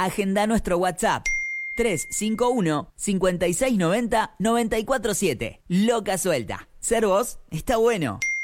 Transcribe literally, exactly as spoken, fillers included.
Agenda nuestro WhatsApp tres cinco uno, cinco seis nueve cero, nueve cuatro siete. Loca Suelta. Ser vos está bueno.